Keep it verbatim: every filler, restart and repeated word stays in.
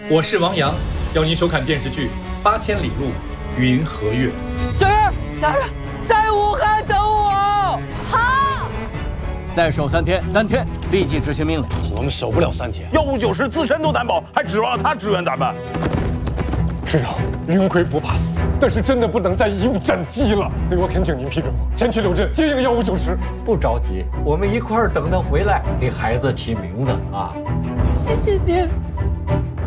我是王阳，邀您收看电视剧《八千里路云和月》。 小人，大人，在武汉等我。 好。 再守三天，三天立即执行命令。 我们守不了三天， 幺五九师自身都难保，还指望他支援咱们？ 是啊，云魁不怕死，但是真的不能再以武战机了。所以我恳请您批准我前去刘镇接应幺五九师。 不着急，我们一块儿等他回来，给孩子起名字啊。 谢谢您。